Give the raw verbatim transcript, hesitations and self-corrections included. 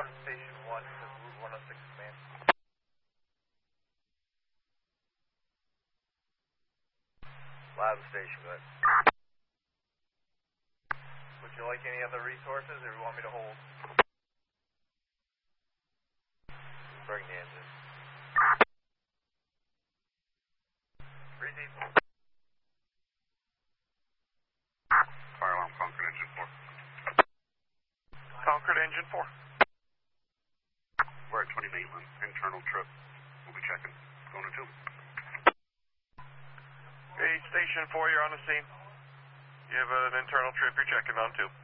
down to Station one to Route one oh six command. Lab station, good. Would you like any other resources, or you want me to hold? Bring the engine. Receive. Fire alarm, Concord engine four. Concord engine four. We're at twenty Maitland, internal trip. We'll be checking. Going to two. Okay, Station four, you're on the scene. You have an internal trip you're checking on too.